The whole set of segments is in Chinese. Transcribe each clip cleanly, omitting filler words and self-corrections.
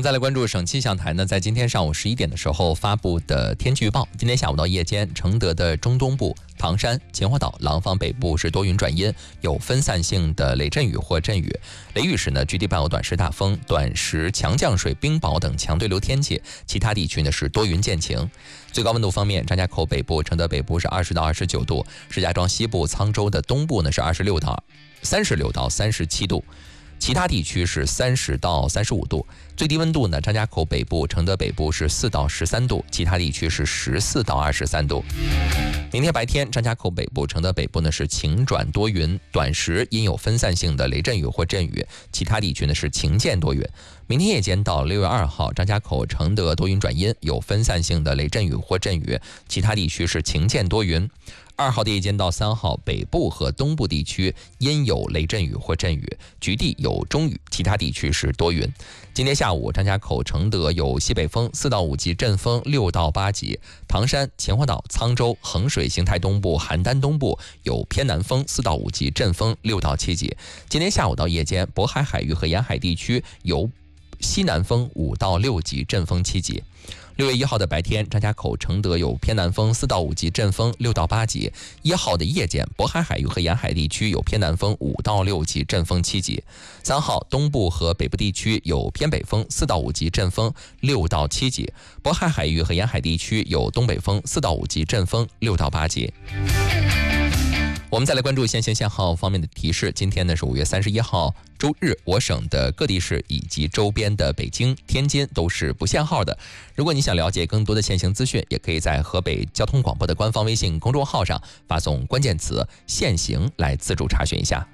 们再来关注省气象台呢，在今天上午11点的时候发布的天气预报。今天下午到夜间，承德的中东部、唐山、秦皇岛、廊坊北部是多云转阴，有分散性的雷阵雨或阵雨。雷雨时呢，局地伴有短时大风、短时强降水、冰雹等强对流天气。其他地区呢是多云见晴。最高温度方面，张家口北部、承德北部是20到29度，石家庄西部、沧州的东部呢是36到37度。其他地区是30到35度，最低温度呢，张家口北部、承德北部是4到13度，其他地区是14到23度。明天白天，张家口北部、承德北部呢是晴转多云，短时因有分散性的雷阵雨或阵雨，其他地区呢是晴见多云。明天夜间到6月2号，张家口、承德多云转阴，有分散性的雷阵雨或阵雨，其他地区是晴见多云。2号的夜间到3号，北部和东部地区因有雷阵雨或阵雨，局地有中雨，其他地区是多云。今天下午，张家口、承德有西北风4到5级，阵风6到8级；唐山、秦皇岛、沧州、衡水、邢台东部、邯郸东部有偏南风4到5级，阵风6到7级。今天下午到夜间，渤海海域和沿海地区有西南风5到6级，阵风7级。6月1号的白天，张家口、承德有偏南风4到5级，阵风6到8级。1号的夜间，渤海海域和沿海地区有偏南风5到6级，阵风7级。3号，东部和北部地区有偏北风4到5级，阵风6到7级。渤海海域和沿海地区有东北风4到5级，阵风6到8级。我们再来关注限行限号方面的提示。今天呢是5月31号周日，我省的各地市以及周边的北京、天津都是不限号的。如果你想了解更多的限行资讯，也可以在河北交通广播的官方微信公众号上发送关键词“限行”来自主查询一下。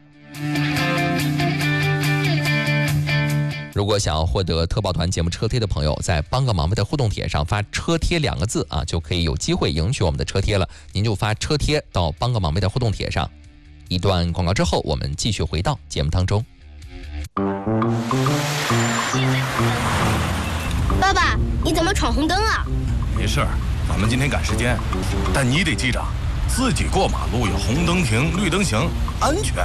如果想要获得特报团节目车贴的朋友，在帮个忙的互动帖上发车贴2个字啊，就可以有机会赢取我们的车贴了。您就发车贴到帮个忙的互动帖上。一段广告之后，我们继续回到节目当中。 爸爸，你怎么闯红灯啊？ 没事儿，咱们今天赶时间，但你得记着，自己过马路有红灯停，绿灯行，安全。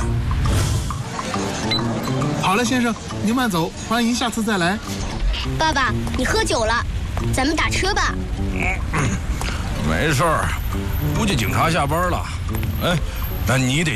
好了，先生，您慢走，欢迎下次再来。 爸爸，你喝酒了，咱们打车吧。 没事儿，估计警察下班了。哎，那你得